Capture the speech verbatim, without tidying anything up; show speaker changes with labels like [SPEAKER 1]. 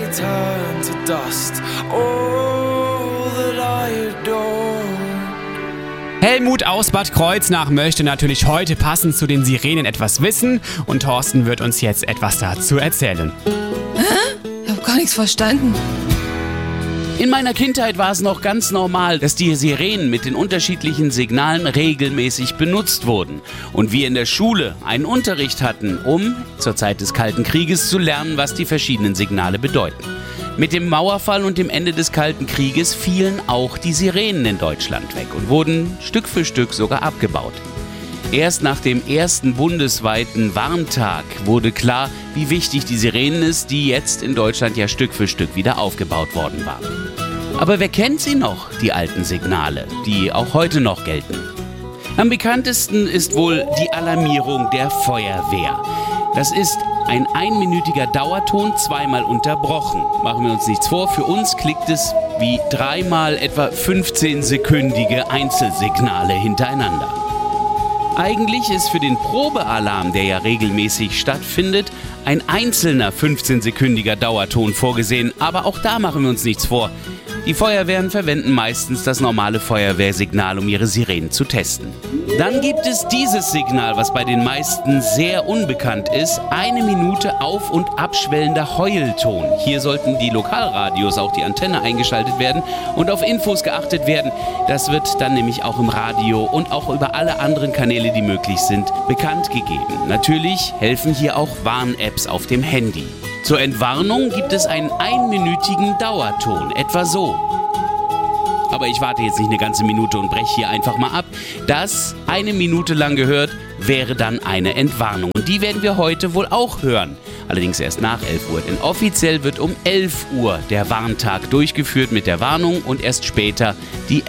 [SPEAKER 1] turn to dust. All that I adore.
[SPEAKER 2] Helmut aus Bad Kreuznach möchte natürlich heute passend zu den Sirenen etwas wissen und Thorsten wird uns jetzt etwas dazu erzählen.
[SPEAKER 3] Hä? Ich hab gar nichts verstanden.
[SPEAKER 4] In meiner Kindheit war es noch ganz normal, dass die Sirenen mit den unterschiedlichen Signalen regelmäßig benutzt wurden. Und wir in der Schule einen Unterricht hatten, um zur Zeit des Kalten Krieges zu lernen, was die verschiedenen Signale bedeuten. Mit dem Mauerfall und dem Ende des Kalten Krieges fielen auch die Sirenen in Deutschland weg und wurden Stück für Stück sogar abgebaut. Erst nach dem ersten bundesweiten Warntag wurde klar, wie wichtig die Sirenen ist, die jetzt in Deutschland ja Stück für Stück wieder aufgebaut worden waren. Aber wer kennt sie noch, die alten Signale, die auch heute noch gelten? Am bekanntesten ist wohl die Alarmierung der Feuerwehr. Das ist ein einminütiger Dauerton, zweimal unterbrochen. Machen wir uns nichts vor, für uns klingt es wie dreimal etwa fünfzehnsekündige Einzelsignale hintereinander. Eigentlich ist für den Probealarm, der ja regelmäßig stattfindet, ein einzelner fünfzehnsekündiger Dauerton vorgesehen. Aber auch da machen wir uns nichts vor. Die Feuerwehren verwenden meistens das normale Feuerwehrsignal, um ihre Sirenen zu testen. Dann gibt es dieses Signal, was bei den meisten sehr unbekannt ist. Eine Minute auf- und abschwellender Heulton. Hier sollten die Lokalradios, auch die Antenne, eingeschaltet werden und auf Infos geachtet werden. Das wird dann nämlich auch im Radio und auch über alle anderen Kanäle, die möglich sind, bekannt gegeben. Natürlich helfen hier auch Warn-Apps auf dem Handy. Zur Entwarnung gibt es einen einminütigen Dauerton, etwa so. Aber ich warte jetzt nicht eine ganze Minute und breche hier einfach mal ab. Das eine Minute lang gehört, wäre dann eine Entwarnung. Und die werden wir heute wohl auch hören. Allerdings erst nach elf Uhr. Denn offiziell wird um elf Uhr der Warntag durchgeführt mit der Warnung und erst später die